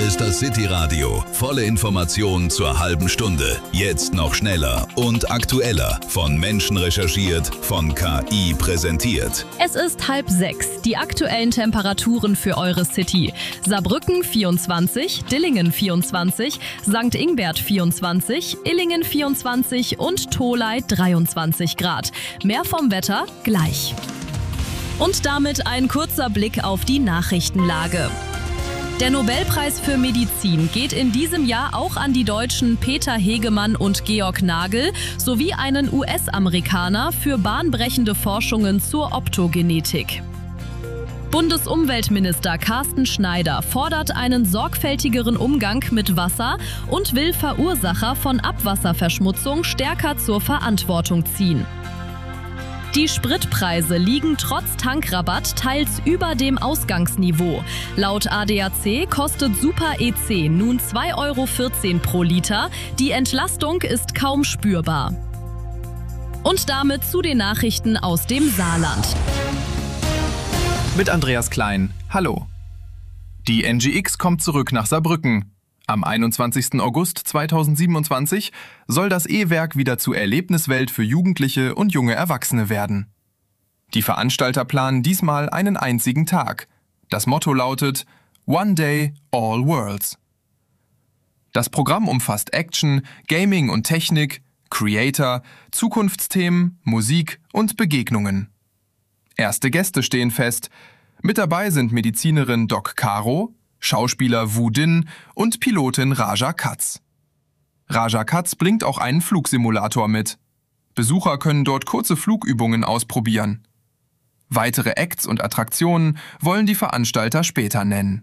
ist das City-Radio. Volle Informationen zur halben Stunde. Jetzt noch schneller und aktueller. Von Menschen recherchiert, von KI präsentiert. Es ist 5:30. Die aktuellen Temperaturen für eure City. Saarbrücken 24, Dillingen 24, St. Ingbert 24, Illingen 24 und Tholey 23 Grad. Mehr vom Wetter gleich. Und damit ein kurzer Blick auf die Nachrichtenlage. Der Nobelpreis für Medizin geht in diesem Jahr auch an die Deutschen Peter Hegemann und Georg Nagel sowie einen US-Amerikaner für bahnbrechende Forschungen zur Optogenetik. Bundesumweltminister Carsten Schneider fordert einen sorgfältigeren Umgang mit Wasser und will Verursacher von Abwasserverschmutzung stärker zur Verantwortung ziehen. Die Spritpreise liegen trotz Tankrabatt teils über dem Ausgangsniveau. Laut ADAC kostet Super EC nun 2,14 € pro Liter. Die Entlastung ist kaum spürbar. Und damit zu den Nachrichten aus dem Saarland. Mit Andreas Klein. Hallo. Die NGX kommt zurück nach Saarbrücken. Am 21. August 2027 soll das E-Werk wieder zur Erlebniswelt für Jugendliche und junge Erwachsene werden. Die Veranstalter planen diesmal einen einzigen Tag. Das Motto lautet One Day, All Worlds. Das Programm umfasst Action, Gaming und Technik, Creator, Zukunftsthemen, Musik und Begegnungen. Erste Gäste stehen fest. Mit dabei sind Medizinerin Doc Caro, Schauspieler Wu Din und Pilotin Raja Katz. Raja Katz bringt auch einen Flugsimulator mit. Besucher können dort kurze Flugübungen ausprobieren. Weitere Acts und Attraktionen wollen die Veranstalter später nennen.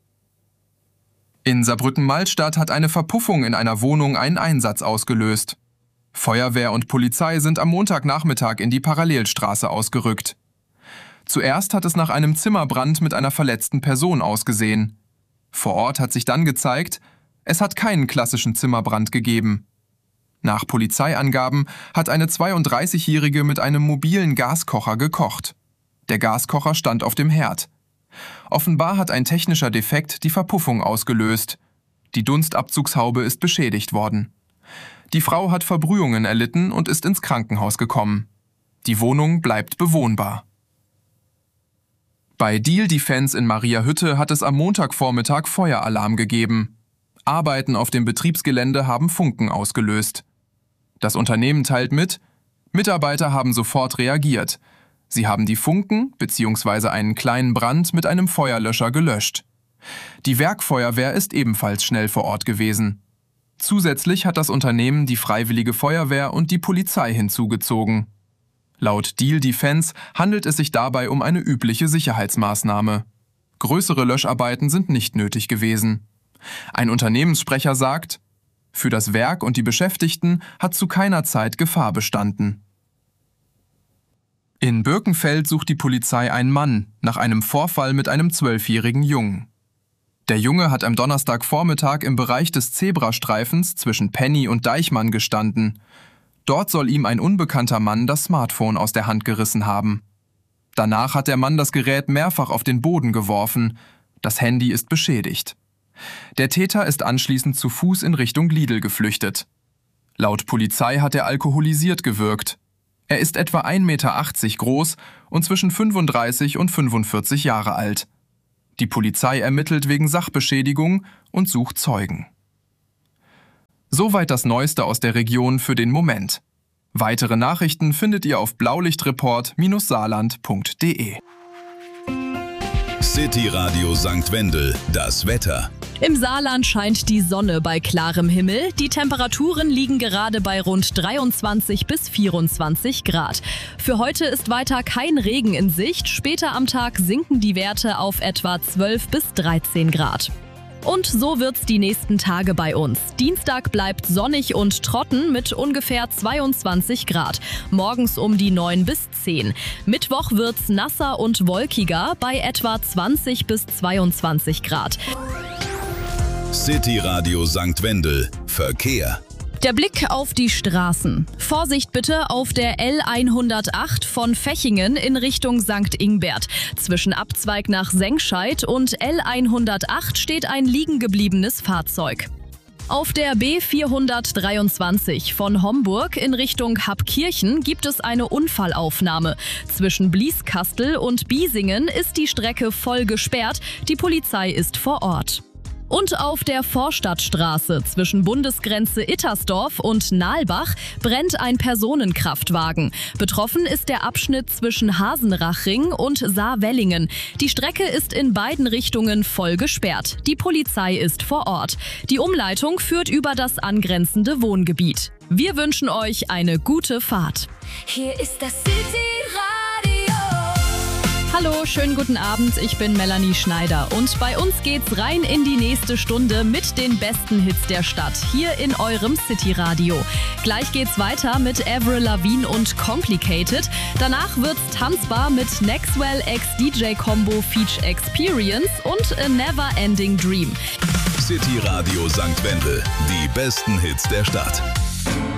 In Saarbrücken-Malstadt hat eine Verpuffung in einer Wohnung einen Einsatz ausgelöst. Feuerwehr und Polizei sind am Montagnachmittag in die Parallelstraße ausgerückt. Zuerst hat es nach einem Zimmerbrand mit einer verletzten Person ausgesehen. Vor Ort hat sich dann gezeigt, es hat keinen klassischen Zimmerbrand gegeben. Nach Polizeiangaben hat eine 32-Jährige mit einem mobilen Gaskocher gekocht. Der Gaskocher stand auf dem Herd. Offenbar hat ein technischer Defekt die Verpuffung ausgelöst. Die Dunstabzugshaube ist beschädigt worden. Die Frau hat Verbrühungen erlitten und ist ins Krankenhaus gekommen. Die Wohnung bleibt bewohnbar. Bei Deal Defense in Mariahütte hat es am Montagvormittag Feueralarm gegeben. Arbeiten auf dem Betriebsgelände haben Funken ausgelöst. Das Unternehmen teilt mit, Mitarbeiter haben sofort reagiert. Sie haben die Funken bzw. einen kleinen Brand mit einem Feuerlöscher gelöscht. Die Werkfeuerwehr ist ebenfalls schnell vor Ort gewesen. Zusätzlich hat das Unternehmen die Freiwillige Feuerwehr und die Polizei hinzugezogen. Laut Deal Defense handelt es sich dabei um eine übliche Sicherheitsmaßnahme. Größere Löscharbeiten sind nicht nötig gewesen. Ein Unternehmenssprecher sagt, für das Werk und die Beschäftigten hat zu keiner Zeit Gefahr bestanden. In Birkenfeld sucht die Polizei einen Mann nach einem Vorfall mit einem 12-jährigen Jungen. Der Junge hat am Donnerstagvormittag im Bereich des Zebrastreifens zwischen Penny und Deichmann gestanden. Dort soll ihm ein unbekannter Mann das Smartphone aus der Hand gerissen haben. Danach hat der Mann das Gerät mehrfach auf den Boden geworfen. Das Handy ist beschädigt. Der Täter ist anschließend zu Fuß in Richtung Lidl geflüchtet. Laut Polizei hat er alkoholisiert gewirkt. Er ist etwa 1,80 Meter groß und zwischen 35 und 45 Jahre alt. Die Polizei ermittelt wegen Sachbeschädigung und sucht Zeugen. Soweit das Neueste aus der Region für den Moment. Weitere Nachrichten findet ihr auf blaulichtreport-saarland.de. City Radio St. Wendel, das Wetter. Im Saarland scheint die Sonne bei klarem Himmel. Die Temperaturen liegen gerade bei rund 23 bis 24 Grad. Für heute ist weiter kein Regen in Sicht. Später am Tag sinken die Werte auf etwa 12 bis 13 Grad. Und so wird's die nächsten Tage bei uns. Dienstag bleibt sonnig und trocken mit ungefähr 22 Grad. Morgens um die 9 bis 10. Mittwoch wird's nasser und wolkiger bei etwa 20 bis 22 Grad. City Radio St. Wendel. Verkehr. Der Blick auf die Straßen. Vorsicht bitte auf der L108 von Fechingen in Richtung St. Ingbert. Zwischen Abzweig nach Sengscheid und L108 steht ein liegen gebliebenes Fahrzeug. Auf der B423 von Homburg in Richtung Habkirchen gibt es eine Unfallaufnahme. Zwischen Blieskastel und Biesingen ist die Strecke voll gesperrt. Die Polizei ist vor Ort. Und auf der Vorstadtstraße zwischen Bundesgrenze Ittersdorf und Nahlbach brennt ein Personenkraftwagen. Betroffen ist der Abschnitt zwischen Hasenrachring und Saarwellingen. Die Strecke ist in beiden Richtungen voll gesperrt. Die Polizei ist vor Ort. Die Umleitung führt über das angrenzende Wohngebiet. Wir wünschen euch eine gute Fahrt. Hier ist das City-Radio. Hallo, schönen guten Abend, ich bin Melanie Schneider und bei uns geht's rein in die nächste Stunde mit den besten Hits der Stadt, hier in eurem City-Radio. Gleich geht's weiter mit Avril Lavigne und Complicated. Danach wird's tanzbar mit Nexwell x DJ Combo Feature Experience und A Never Ending Dream. City Radio St. Wendel, die besten Hits der Stadt.